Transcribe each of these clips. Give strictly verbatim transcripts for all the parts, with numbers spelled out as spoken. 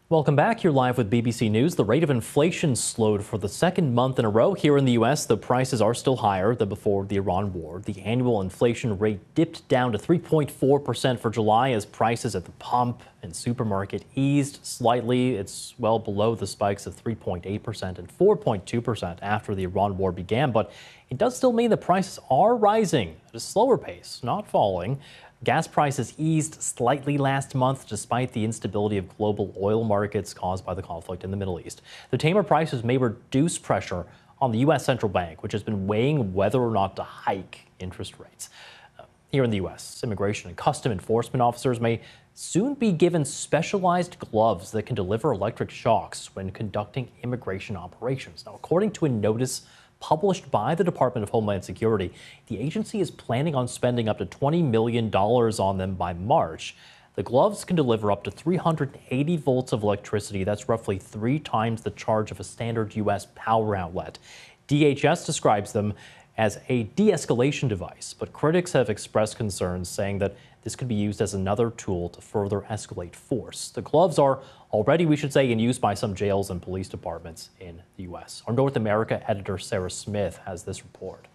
Welcome back. You're live with B B C News. The rate of inflation slowed for the second month in a row. Here in the U S, the prices are still higher than before the Iran war. The annual inflation rate dipped down to three point four percent for July as prices at the pump and supermarket eased slightly. It's well below the spikes of three point eight percent and four point two percent after the Iran war began. But it does still mean the prices are rising at a slower pace, not falling. Gas prices eased slightly last month despite the instability of global oil markets caused by the conflict in the Middle East. The tamer prices may reduce pressure on the U S central bank, which has been weighing whether or not to hike interest rates. Uh, here in the U S, immigration and custom enforcement officers may soon be given specialized gloves that can deliver electric shocks when conducting immigration operations. Now, according to a notice published by the Department of Homeland Security, the agency is planning on spending up to twenty million dollars on them by March. The gloves can deliver up to three hundred eighty volts of electricity. That's roughly three times the charge of a standard U S power outlet. D H S describes them as a de-escalation device, but critics have expressed concerns, saying that this could be used as another tool to further escalate force. The gloves are already, we should say, in use by some jails and police departments in the U S. Our North America editor Sarah Smith has this report.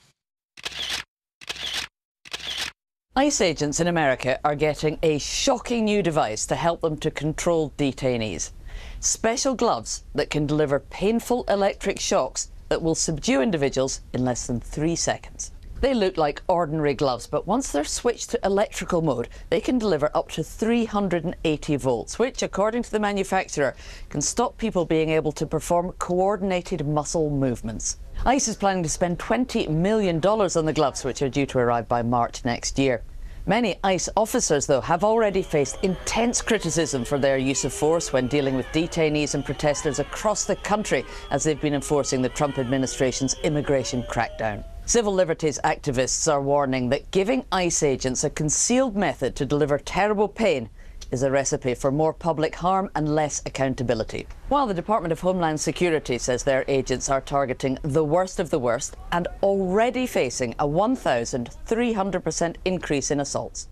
ICE agents in America are getting a shocking new device to help them to control detainees. Special gloves that can deliver painful electric shocks that will subdue individuals in less than three seconds. They look like ordinary gloves, but once they're switched to electrical mode, they can deliver up to three hundred eighty volts, which, according to the manufacturer, can stop people being able to perform coordinated muscle movements. ICE is planning to spend twenty million dollars on the gloves, which are due to arrive by March next year. Many ICE officers, though, have already faced intense criticism for their use of force when dealing with detainees and protesters across the country as they've been enforcing the Trump administration's immigration crackdown. Civil liberties activists are warning that giving ICE agents a concealed method to deliver terrible pain is a recipe for more public harm and less accountability. While the Department of Homeland Security says their agents are targeting the worst of the worst and already facing a one thousand three hundred percent increase in assaults.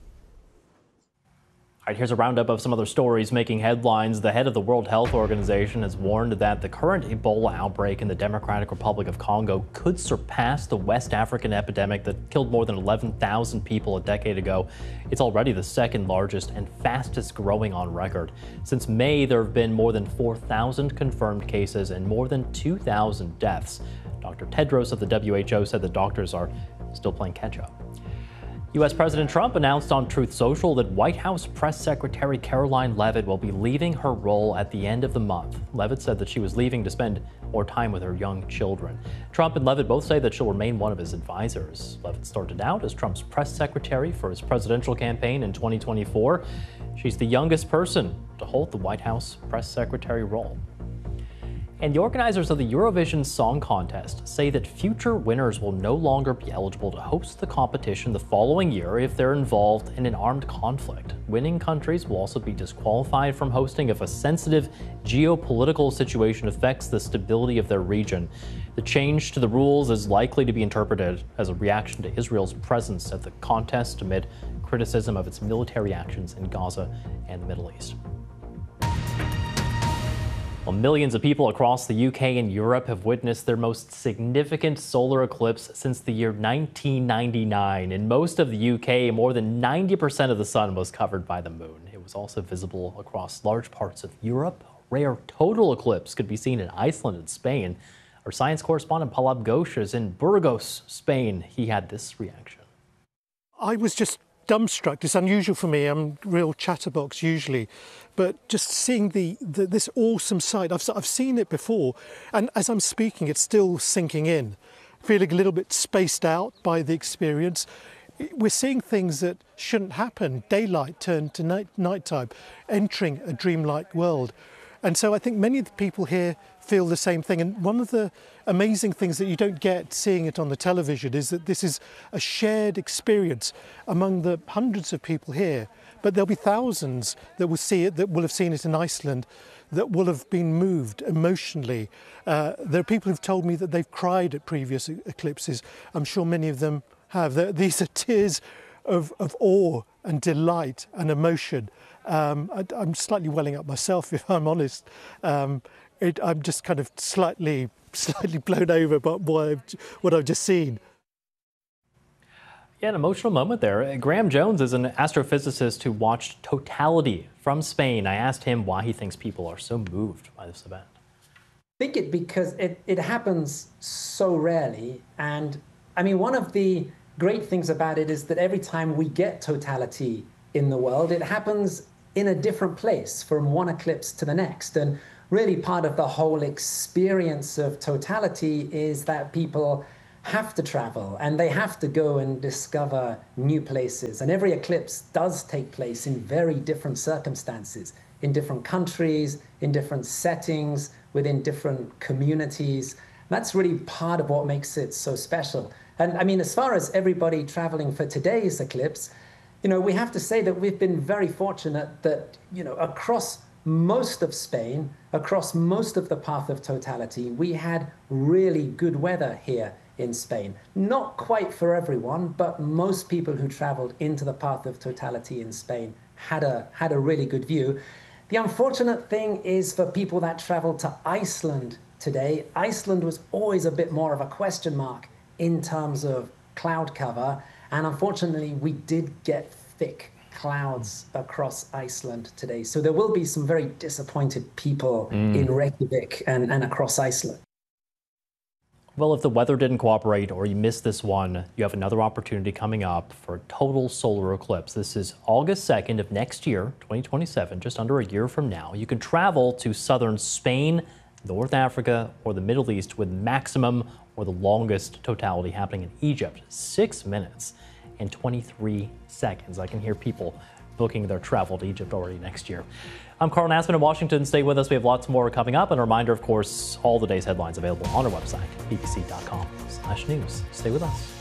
All right, here's a roundup of some other stories making headlines. The head of the World Health Organization has warned that the current Ebola outbreak in the Democratic Republic of Congo could surpass the West African epidemic that killed more than eleven thousand people a decade ago. It's already the second largest and fastest growing on record. Since May, there have been more than four thousand confirmed cases and more than two thousand deaths. Doctor Tedros of the W H O said the doctors are still playing catch up. U S President Trump announced on Truth Social that White House Press Secretary Caroline Leavitt will be leaving her role at the end of the month. Leavitt said that she was leaving to spend more time with her young children. Trump and Leavitt both say that she'll remain one of his advisors. Leavitt started out as Trump's press secretary for his presidential campaign in twenty twenty-four. She's the youngest person to hold the White House Press Secretary role. And the organizers of the Eurovision Song Contest say that future winners will no longer be eligible to host the competition the following year if they're involved in an armed conflict. Winning countries will also be disqualified from hosting if a sensitive geopolitical situation affects the stability of their region. The change to the rules is likely to be interpreted as a reaction to Israel's presence at the contest amid criticism of its military actions in Gaza and the Middle East. Well, millions of people across the U K and Europe have witnessed their most significant solar eclipse since the year nineteen ninety-nine. In most of the U K, more than ninety percent of the sun was covered by the moon. It was also visible across large parts of Europe. A rare total eclipse could be seen in Iceland and Spain. Our science correspondent Palab Ghosh is in Burgos, Spain. He had this reaction. I was just dumbstruck. It's unusual for me. I'm a real chatterbox usually, but just seeing the, the this awesome sight. I've I've seen it before, and as I'm speaking, it's still sinking in. Feeling a little bit spaced out by the experience. We're seeing things that shouldn't happen. Daylight turned to night nighttime, entering a dreamlike world. And so I think many of the people here feel the same thing. And one of the amazing things that you don't get seeing it on the television is that this is a shared experience among the hundreds of people here. But there'll be thousands that will see it, that will have seen it in Iceland, that will have been moved emotionally. Uh, there are people who've told me that they've cried at previous eclipses. I'm sure many of them have. They're, these are tears of, of awe and delight and emotion. Um, I, I'm slightly welling up myself, if I'm honest. Um, it, I'm just kind of slightly, slightly blown over by what I've, what I've just seen. Yeah, an emotional moment there. Graham Jones is an astrophysicist who watched totality from Spain. I asked him why he thinks people are so moved by this event. I think it because it, it happens so rarely. And I mean, one of the great things about it is that every time we get totality in the world, it happens in a different place from one eclipse to the next. And really part of the whole experience of totality is that people have to travel and they have to go and discover new places. And every eclipse does take place in very different circumstances, in different countries, in different settings, within different communities. That's really part of what makes it so special. And I mean, as far as everybody traveling for today's eclipse, you know, we have to say that we've been very fortunate that, you know, across most of Spain, across most of the path of totality, we had really good weather here in Spain. Not quite for everyone, but most people who traveled into the path of totality in Spain had a, had a really good view. The unfortunate thing is for people that traveled to Iceland today, Iceland was always a bit more of a question mark in terms of cloud cover. And unfortunately, we did get thick clouds across Iceland today. So there will be some very disappointed people mm. in Reykjavik and, and across Iceland. Well, if the weather didn't cooperate or you missed this one, you have another opportunity coming up for a total solar eclipse. This is August second of next year, twenty twenty-seven, just under a year from now. You can travel to southern Spain, North Africa, or the Middle East with maximum or the longest totality happening in Egypt. Six minutes and twenty-three seconds. I can hear people booking their travel to Egypt already next year. I'm Carl Nassman in Washington. Stay with us. We have lots more coming up. And a reminder, of course, all the day's headlines available on our website, b b c dot com slash news. Stay with us.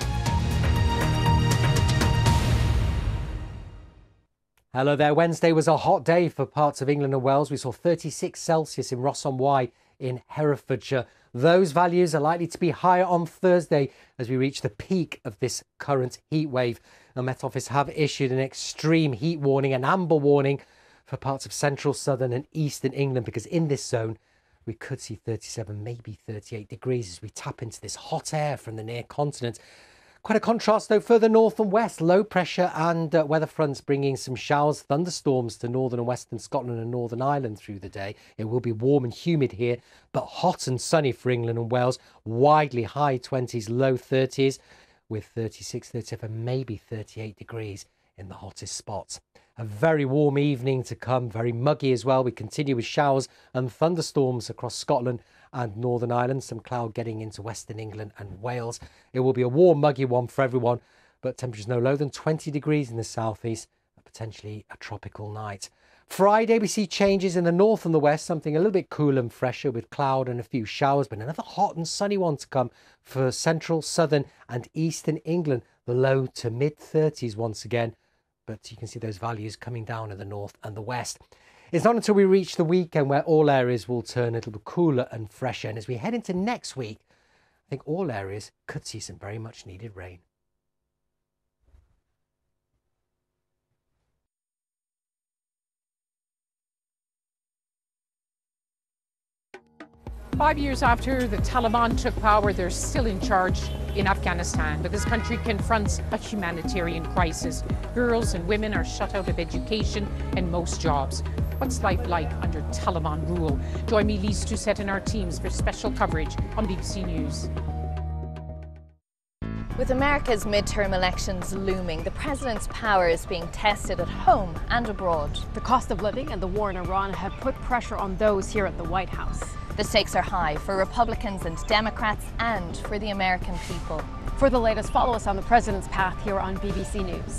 Hello there. Wednesday was a hot day for parts of England and Wales. We saw thirty-six Celsius in Ross-on-Wye in Herefordshire. Those values are likely to be higher on Thursday as we reach the peak of this current heat wave. The Met Office have issued an extreme heat warning, an amber warning for parts of central, southern and eastern England, because in this zone we could see thirty-seven, maybe thirty-eight degrees as we tap into this hot air from the near continent. Quite a contrast though further north and west. Low pressure and uh, weather fronts bringing some showers, thunderstorms to northern and western Scotland and Northern Ireland through the day. It will be warm and humid here, but hot and sunny for England and Wales. Widely high twenties, low thirties with thirty-six, thirty-seven, maybe thirty-eight degrees in the hottest spots. A very warm evening to come, very muggy as well. We continue with showers and thunderstorms across Scotland and Northern Ireland. Some cloud getting into Western England and Wales. It will be a warm, muggy one for everyone, but temperatures no lower than twenty degrees in the southeast, potentially a tropical night. Friday, we see changes in the north and the west, something a little bit cooler and fresher with cloud and a few showers, but another hot and sunny one to come for central, southern and eastern England. The low to mid thirties once again, but you can see those values coming down in the north and the west. It's not until we reach the weekend where all areas will turn a little cooler and fresher. And as we head into next week, I think all areas could see some very much needed rain. Five years after the Taliban took power, they're still in charge in Afghanistan, but this country confronts a humanitarian crisis. Girls and women are shut out of education and most jobs. What's life like under Taliban rule? Join me, Lise Doucette, and our teams for special coverage on B B C News. With America's midterm elections looming, the president's power is being tested at home and abroad. The cost of living and the war in Iran have put pressure on those here at the White House. The stakes are high for Republicans and Democrats and for the American people. For the latest, follow us on the president's path here on B B C News.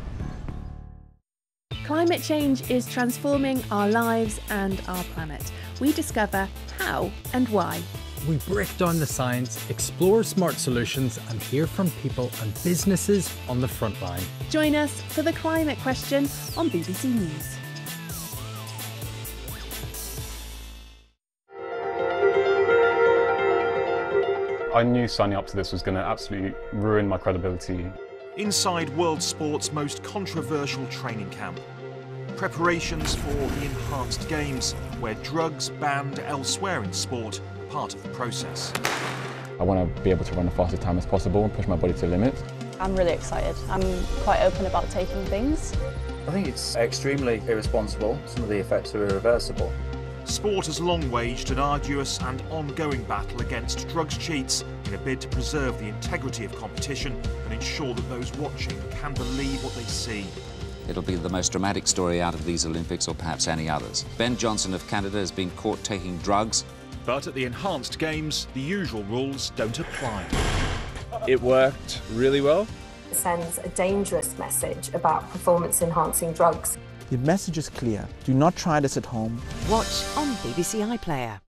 Climate change is transforming our lives and our planet. We discover how and why. We break down the science, explore smart solutions and hear from people and businesses on the front line. Join us for The Climate Question on B B C News. I knew signing up to this was going to absolutely ruin my credibility. Inside world sport's most controversial training camp. Preparations for the Enhanced Games, where drugs banned elsewhere in sport are part of the process. I want to be able to run the fastest time as possible and push my body to the limit. I'm really excited. I'm quite open about taking things. I think it's extremely irresponsible. Some of the effects are irreversible. Sport has long waged an arduous and ongoing battle against drugs cheats in a bid to preserve the integrity of competition and ensure that those watching can believe what they see. It'll be the most dramatic story out of these Olympics or perhaps any others. Ben Johnson of Canada has been caught taking drugs. But at the Enhanced Games, the usual rules don't apply. It worked really well. It sends a dangerous message about performance-enhancing drugs. The message is clear. Do not try this at home. Watch on B B C iPlayer.